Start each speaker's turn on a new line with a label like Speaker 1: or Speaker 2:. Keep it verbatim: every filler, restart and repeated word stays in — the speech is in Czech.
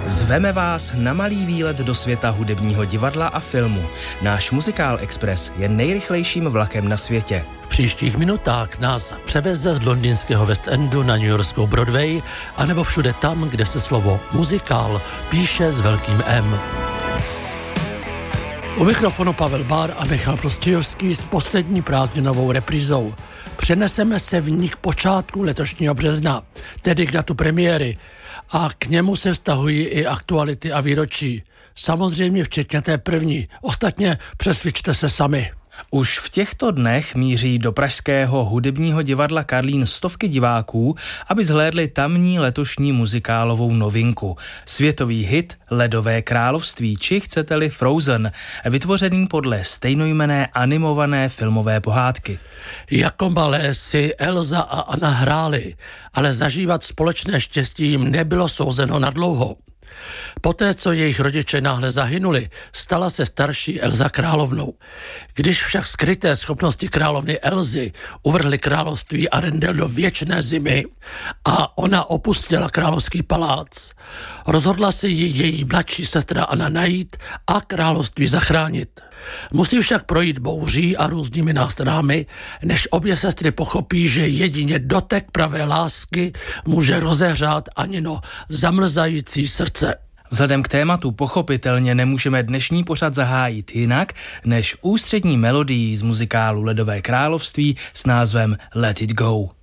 Speaker 1: Zveme vás na malý výlet do světa hudebního divadla a filmu. Náš Muzikál Express je nejrychlejším vlakem na světě.
Speaker 2: V příštích minutách nás převeze z londýnského West Endu na newyorskou Broadway, anebo všude tam, kde se slovo muzikál píše s velkým M. U mikrofonu Pavel Bár a Michal Prostějovský s poslední prázdninovou reprízou. Přeneseme se v ní k počátku letošního března, tedy k datu premiéry, a k němu se vztahují i aktuality a výročí. Samozřejmě včetně té první. Ostatně přesvědčte se sami.
Speaker 1: Už v těchto dnech míří do pražského hudebního divadla Karlín stovky diváků, aby zhlédli tamní letošní muzikálovou novinku. Světový hit Ledové království, či chcete-li Frozen, vytvořený podle stejnojmenné animované filmové pohádky.
Speaker 2: Jako malé si Elza a Anna hráli, ale zažívat společné štěstí jim nebylo souzeno na dlouho. Poté, co jejich rodiče náhle zahynuli, stala se starší Elza královnou. Když však skryté schopnosti královny Elzy uvrhly království Arendelle do věčné zimy a ona opustila královský palác, rozhodla se jí její mladší sestra Anna najít a království zachránit. Musí však projít bouří a různými nástrahami, než obě sestry pochopí, že jedině dotek pravé lásky může rozehřát Anino zamrzající srdce.
Speaker 1: Vzhledem k tématu pochopitelně nemůžeme dnešní pořad zahájit jinak, než ústřední melodií z muzikálu Ledové království s názvem Let It Go.